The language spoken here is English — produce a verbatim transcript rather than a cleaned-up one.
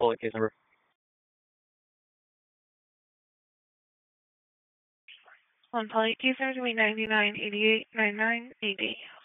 Calling case number. On poly case number to be ninety-nine eighty-eight ninety-nine eighty.